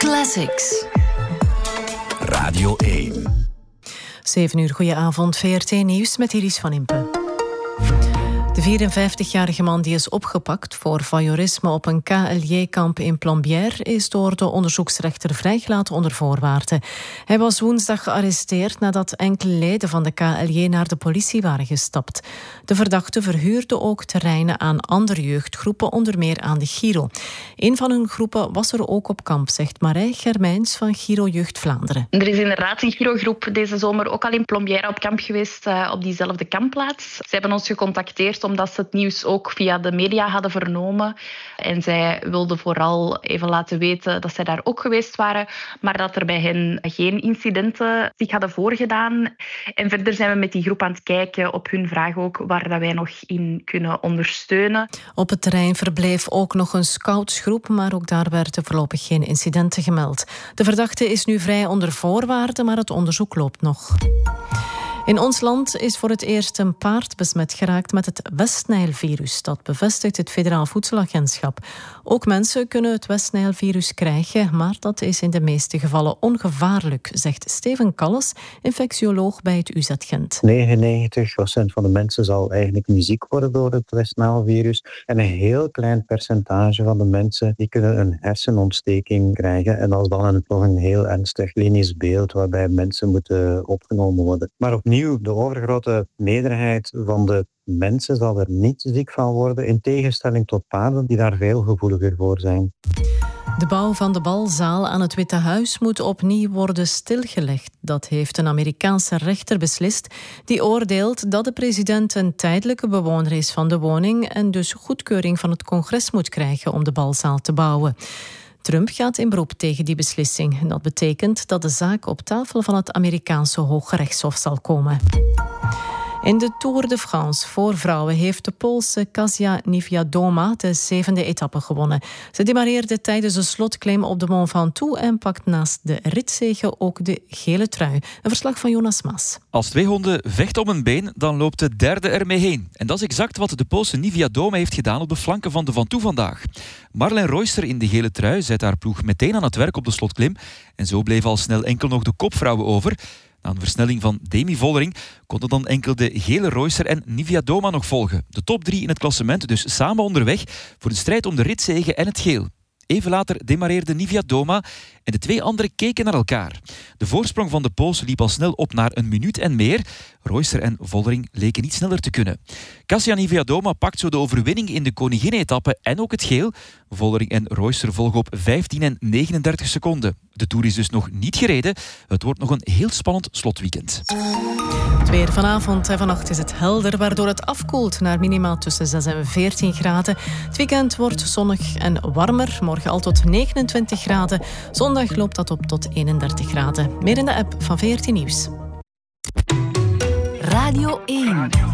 Classics. Radio 1. 7 uur, goedenavond. VRT Nieuws met Iris van Impe. De 54-jarige man die is opgepakt voor voyeurisme op een KLJ-kamp in Plombières is door de onderzoeksrechter vrijgelaten onder voorwaarden. Hij was woensdag gearresteerd nadat enkele leden van de KLJ naar de politie waren gestapt. De verdachte verhuurde ook terreinen aan andere jeugdgroepen, onder meer aan de Giro. Een van hun groepen was er ook op kamp, zegt Marij Germijns van Giro Jeugd Vlaanderen. Er is inderdaad een Giro-groep deze zomer ook al in Plombières op kamp geweest, op diezelfde kampplaats. Ze hebben ons gecontacteerd omdat ze het nieuws ook via de media hadden vernomen. En zij wilden vooral even laten weten dat zij daar ook geweest waren, maar dat er bij hen geen incidenten zich hadden voorgedaan. En verder zijn we met die groep aan het kijken op hun vraag ook waar dat wij nog in kunnen ondersteunen. Op het terrein verbleef ook nog een scoutsgroep, maar ook daar werden voorlopig geen incidenten gemeld. De verdachte is nu vrij onder voorwaarden, maar het onderzoek loopt nog. In ons land is voor het eerst een paard besmet geraakt met het West-Nijl-virus. Dat bevestigt het Federaal Voedselagentschap. Ook mensen kunnen het West-Nijl-virus krijgen, maar dat is in de meeste gevallen ongevaarlijk, zegt Steven Kalles, infectioloog bij het UZ Gent. 99% van de mensen zal eigenlijk niet ziek worden door het West-Nijl-virus. En een heel klein percentage van de mensen die kunnen een hersenontsteking krijgen. En dat is dan nog een heel ernstig klinisch beeld waarbij mensen moeten opgenomen worden. Maar opnieuw, de overgrote meerderheid van de mensen zal er niet ziek van worden, in tegenstelling tot paarden die daar veel gevoeliger voor zijn. De bouw van de balzaal aan het Witte Huis moet opnieuw worden stilgelegd. Dat heeft een Amerikaanse rechter beslist. Die oordeelt dat de president een tijdelijke bewoner is van de woning en dus goedkeuring van het congres moet krijgen om de balzaal te bouwen. Trump gaat in beroep tegen die beslissing. Dat betekent dat de zaak op tafel van het Amerikaanse Hooggerechtshof zal komen. In de Tour de France voor vrouwen heeft de Poolse Kasia Niewiadoma de 7e etappe gewonnen. Ze demareerde tijdens de slotklim op de Mont Ventoux en pakt naast de ritzege ook de gele trui. Een verslag van Jonas Maas. Als 2 honden vechten om een been, dan loopt de derde ermee heen. En dat is exact wat de Poolse Niewiadoma heeft gedaan op de flanken van de Ventoux vandaag. Marlene Royster in de gele trui zet haar ploeg meteen aan het werk op de slotklim. En zo bleef al snel enkel nog de kopvrouwen over. Na een versnelling van Demi Vollering konden dan enkel de gele Royster en Niewiadoma nog volgen. De top 3 in het klassement dus samen onderweg voor de strijd om de ritzege en het geel. Even later demareerde Niewiadoma en de 2 anderen keken naar elkaar. De voorsprong van de Poolse liep al snel op naar 1 minuut en meer. Royster en Vollering leken niet sneller te kunnen. Kasia Niewiadoma pakt zo de overwinning in de koningin-etappe en ook het geel. Vollering en Royster volgen op 15 en 39 seconden. De Tour is dus nog niet gereden. Het wordt nog een heel spannend slotweekend. Het weer vanavond en vannacht is het helder, waardoor het afkoelt naar minimaal tussen 6 en 14 graden. Het weekend wordt zonnig en warmer. Morgen al tot 29 graden. Zondag loopt dat op tot 31 graden. Meer in de app van VRT Nieuws. Radio 1.